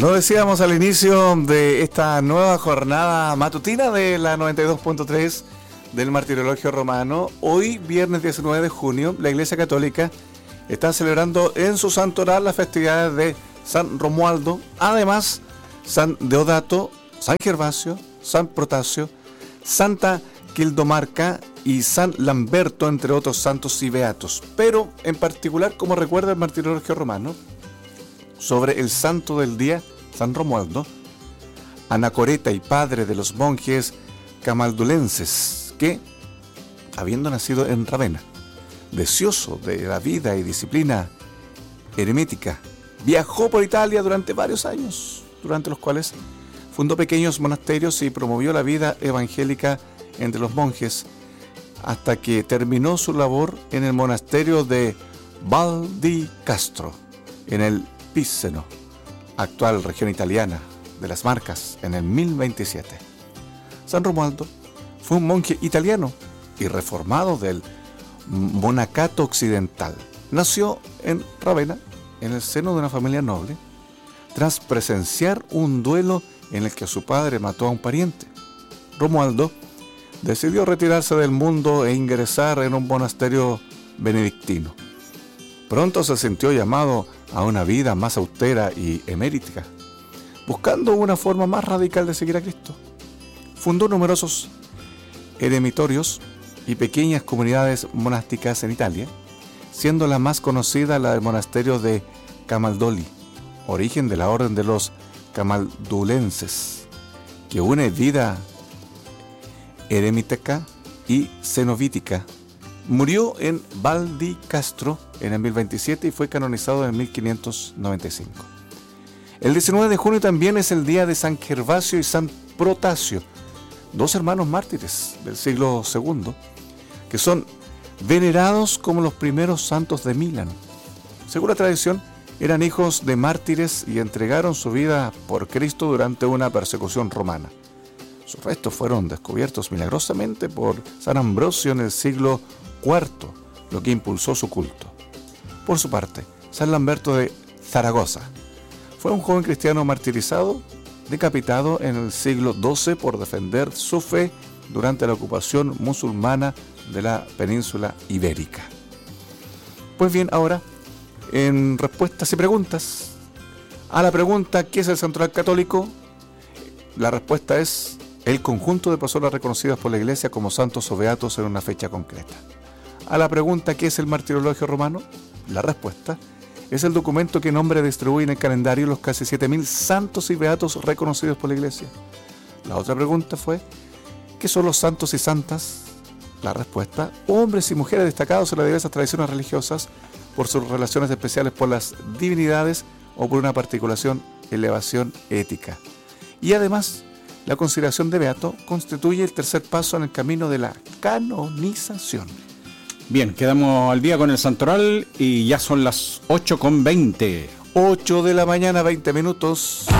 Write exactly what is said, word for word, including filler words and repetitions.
Lo decíamos al inicio de esta nueva jornada matutina de la noventa y dos punto tres del Martirologio Romano. Hoy, viernes diecinueve de junio, la Iglesia Católica está celebrando en su santoral las festividades de San Romualdo, además San Deodato, San Gervasio, San Protasio, Santa Quildomarca y San Lamberto, entre otros santos y beatos. Pero, en particular, como recuerda el Martirologio Romano, sobre el santo del día, San Romualdo, anacoreta y padre de los monjes camaldulenses, que, habiendo nacido en Ravenna, deseoso de la vida y disciplina eremítica, viajó por Italia durante varios años, durante los cuales fundó pequeños monasterios y promovió la vida evangélica entre los monjes, hasta que terminó su labor en el monasterio de Val di Castro, en el Piceno, actual región italiana de las Marcas, en el mil veintisiete. San Romualdo fue un monje italiano y reformado del monacato occidental. Nació en Ravenna, en el seno de una familia noble, tras presenciar un duelo en el que su padre mató a un pariente. Romualdo decidió retirarse del mundo e ingresar en un monasterio benedictino. Pronto se sintió llamado a una vida más austera y emérita, buscando una forma más radical de seguir a Cristo. Fundó numerosos eremitorios y pequeñas comunidades monásticas en Italia, siendo la más conocida la del monasterio de Camaldoli, origen de la orden de los camaldulenses, que une vida eremítica y cenobítica. Murió en Val di Castro en el mil veintisiete y fue canonizado en el mil quinientos noventa y cinco. El diecinueve de junio también es el día de San Gervasio y San Protasio, dos hermanos mártires del siglo segundo, que son venerados como los primeros santos de Milán. Según la tradición, eran hijos de mártires y entregaron su vida por Cristo durante una persecución romana. Sus restos fueron descubiertos milagrosamente por San Ambrosio en el siglo cuarto, lo que impulsó su culto. Por su parte, San Lamberto de Zaragoza fue un joven cristiano martirizado, decapitado en el siglo doce por defender su fe durante la ocupación musulmana de la península ibérica. Pues bien, ahora, en respuestas y preguntas, a la pregunta ¿qué es el santoral católico? La respuesta es el conjunto de personas reconocidas por la Iglesia como santos o beatos en una fecha concreta. A la pregunta ¿qué es el Martirologio Romano? La respuesta es el documento que nombra y distribuye en el calendario los casi siete mil santos y beatos reconocidos por la Iglesia. La otra pregunta fue ¿qué son los santos y santas? La respuesta: hombres y mujeres destacados en las diversas tradiciones religiosas por sus relaciones especiales por las divinidades o por una particulación elevación ética. Y además, la consideración de beato constituye el tercer paso en el camino de la canonización. Bien, quedamos al día con el santoral y ya son las ocho con veinte. ocho de la mañana, veinte minutos.